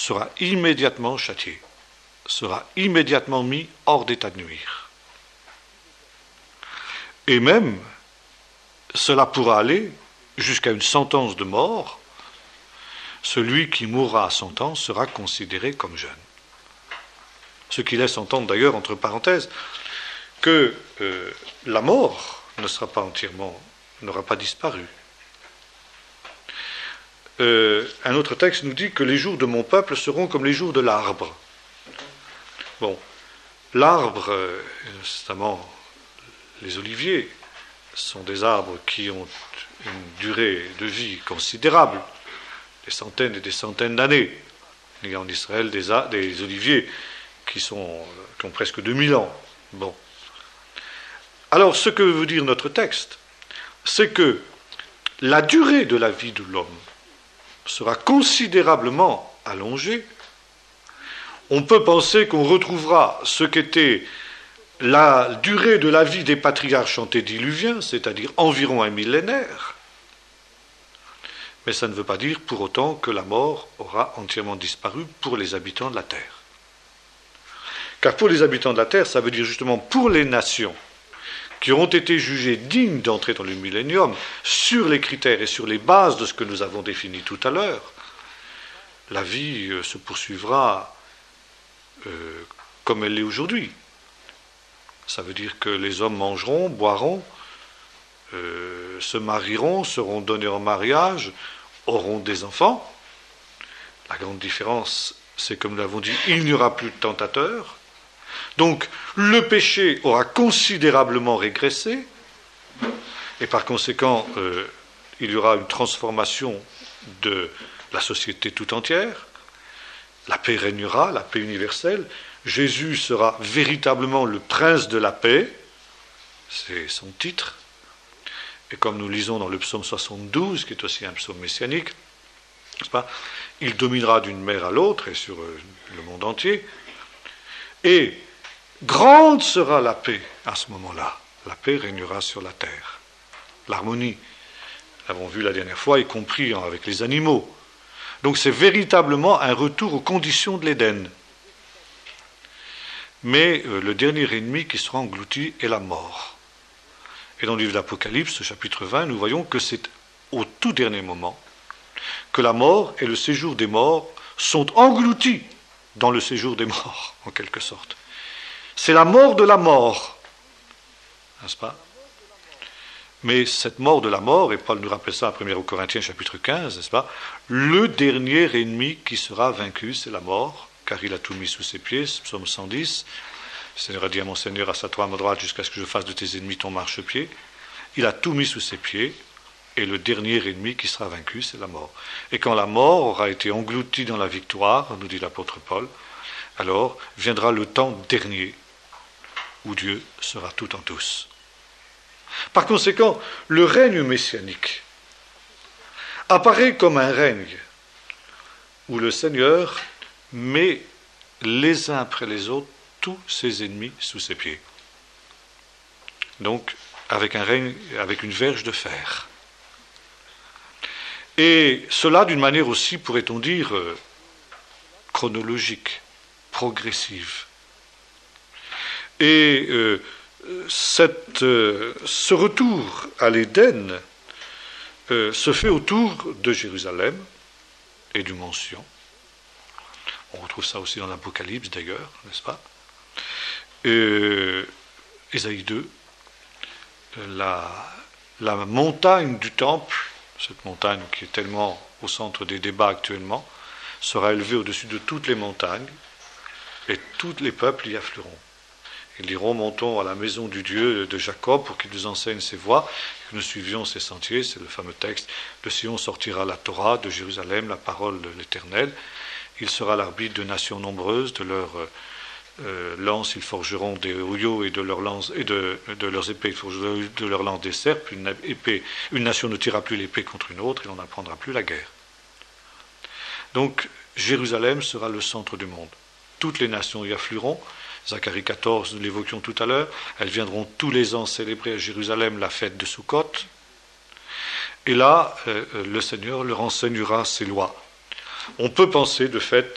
sera immédiatement châtié, sera immédiatement mis hors d'état de nuire. Et même, cela pourra aller jusqu'à une sentence de mort. Celui qui mourra à 100 ans sera considéré comme jeune. Ce qui laisse entendre d'ailleurs, entre parenthèses, que la mort n'aura pas disparu. Un autre texte nous dit que les jours de mon peuple seront comme les jours de l'arbre. Bon, l'arbre, notamment les oliviers, sont des arbres qui ont une durée de vie considérable, des centaines et des centaines d'années. Il y a en Israël des oliviers qui ont presque 2000 ans. Bon. Alors, ce que veut dire notre texte, c'est que la durée de la vie de l'homme sera considérablement allongée. On peut penser qu'on retrouvera ce qu'était la durée de la vie des patriarches antédiluviens, c'est-à-dire environ un millénaire. Mais ça ne veut pas dire pour autant que la mort aura entièrement disparu pour les habitants de la Terre. Car pour les habitants de la Terre, ça veut dire justement pour les nations qui auront été jugées dignes d'entrer dans le millénium sur les critères et sur les bases de ce que nous avons défini tout à l'heure, la vie se poursuivra comme elle l'est aujourd'hui. Ça veut dire que les hommes mangeront, boiront, se marieront, seront donnés en mariage, auront des enfants. La grande différence, c'est comme nous l'avons dit, il n'y aura plus de tentateurs. Donc, le péché aura considérablement régressé, et par conséquent, il y aura une transformation de la société tout entière. La paix régnera, la paix universelle. Jésus sera véritablement le prince de la paix, c'est son titre. Et comme nous lisons dans le psaume 72, qui est aussi un psaume messianique, n'est-ce pas, il dominera d'une mer à l'autre et sur le monde entier. Et grande sera la paix à ce moment-là. La paix régnera sur la terre. L'harmonie, nous l'avons vu la dernière fois, y compris avec les animaux. Donc c'est véritablement un retour aux conditions de l'Éden. Mais le dernier ennemi qui sera englouti est la mort. Et dans le livre d'Apocalypse, chapitre 20, nous voyons que c'est au tout dernier moment que la mort et le séjour des morts sont engloutis dans le séjour des morts, en quelque sorte. C'est la mort de la mort, n'est-ce pas? Mais cette mort de la mort, et Paul nous rappelle ça à 1 Corinthiens chapitre 15, n'est-ce pas? Le dernier ennemi qui sera vaincu, c'est la mort, car il a tout mis sous ses pieds, psaume 110. Le Seigneur a dit à mon Seigneur, assieds-toi à ma droite jusqu'à ce que je fasse de tes ennemis ton marchepied. Il a tout mis sous ses pieds, et le dernier ennemi qui sera vaincu, c'est la mort. Et quand la mort aura été engloutie dans la victoire, nous dit l'apôtre Paul, alors viendra le temps dernier, où Dieu sera tout en tous. Par conséquent, le règne messianique apparaît comme un règne où le Seigneur met les uns après les autres tous ses ennemis sous ses pieds. Donc, avec un règne, avec une verge de fer. Et cela d'une manière aussi, pourrait-on dire, chronologique, progressive. Et ce retour à l'Éden se fait autour de Jérusalem et du Mont Sion. On retrouve ça aussi dans l'Apocalypse d'ailleurs, n'est-ce pas? Ésaïe 2, la montagne du temple, cette montagne qui est tellement au centre des débats actuellement, sera élevée au-dessus de toutes les montagnes et tous les peuples y afflueront. Ils diront, montons à la maison du Dieu de Jacob pour qu'il nous enseigne ses voies, que nous suivions ses sentiers. C'est le fameux texte, de Sion sortira la Torah, de Jérusalem la parole de l'Éternel. Il sera l'arbitre de nations nombreuses, de leurs lances ils forgeront des rouilleaux et de leurs lances et de leurs épées ils forgeront de leurs lances des serpes. Une nation ne tirera plus l'épée contre une autre, et on n'apprendra plus la guerre. Donc Jérusalem sera le centre du monde. Toutes les nations y afflueront. Zacharie 14, nous l'évoquions tout à l'heure, elles viendront tous les ans célébrer à Jérusalem la fête de Sukkot. Et là, le Seigneur leur enseignera ses lois. On peut penser de fait